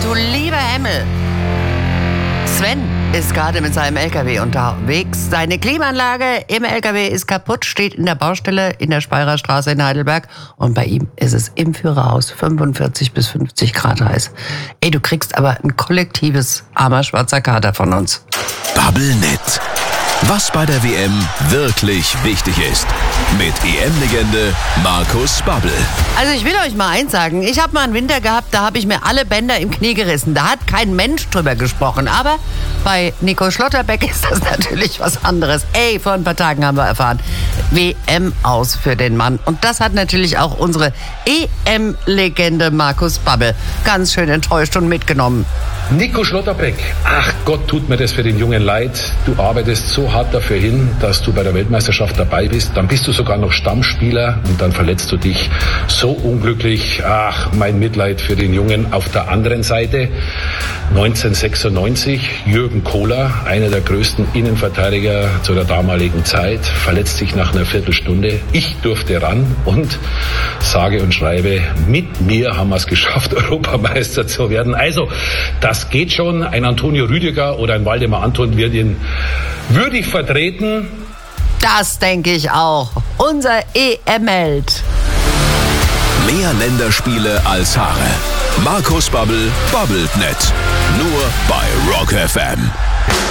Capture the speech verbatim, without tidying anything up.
du lieber Himmel. Sven ist gerade mit seinem L K W unterwegs. Seine Klimaanlage im L K W ist kaputt, steht in der Baustelle in der Speyerer Straße in Heidelberg. Und bei ihm ist es im Führerhaus fünfundvierzig bis fünfzig Grad heiß. Ey, du kriegst aber ein kollektives armer schwarzer Kater von uns. Bubblenet. Was bei der W M wirklich wichtig ist. Mit E M-Legende Markus Babbel. Also ich will euch mal eins sagen. Ich habe mal einen Winter gehabt, da habe ich mir alle Bänder im Knie gerissen. Da hat kein Mensch drüber gesprochen. Aber bei Nico Schlotterbeck ist das natürlich was anderes. Ey, vor ein paar Tagen haben wir erfahren, W M aus für den Mann. Und das hat natürlich auch unsere E M-Legende Markus Babbel ganz schön enttäuscht und mitgenommen. Nico Schlotterbeck, ach Gott, tut mir das für den Jungen leid. Du arbeitest so hart dafür hin, dass du bei der Weltmeisterschaft dabei bist. Dann bist du sogar noch Stammspieler und dann verletzt du dich so unglücklich. Ach, mein Mitleid für den Jungen. Auf der anderen Seite neunzehnhundertsechsundneunzig, Jürgen Kohler, einer der größten Innenverteidiger zu der damaligen Zeit, verletzt sich nach einer Viertelstunde. Ich durfte ran und sage und schreibe, mit mir haben wir es geschafft, Europameister zu werden. Also, das geht schon. Ein Antonio Rüdiger oder ein Waldemar Anton wird ihn würdig vertreten. Das denke ich auch. Unser E M-Held. Mehr Länderspiele als Haare. Markus Babbel babbelt net. Nur bei Rock F M.